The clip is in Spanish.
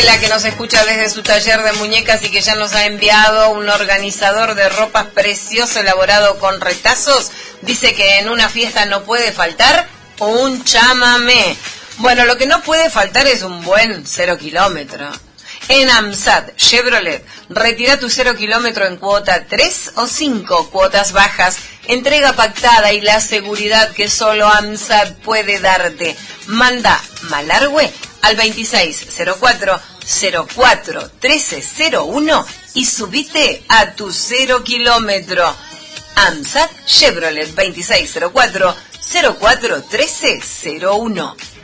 Gisela, que nos escucha desde su taller de muñecas y que ya nos ha enviado un organizador de ropas precioso elaborado con retazos, dice que en una fiesta no puede faltar un chamamé. Bueno, lo que no puede faltar es un buen 0 kilómetro. En AMSAT Chevrolet, retira tu 0 kilómetro en cuota 3 o 5 cuotas bajas, entrega pactada y la seguridad que solo AMSAT puede darte. Manda Malargüe al 2604-04-1301 y subite a tu 0 kilómetro. AMSAT Chevrolet 2604-04-1301.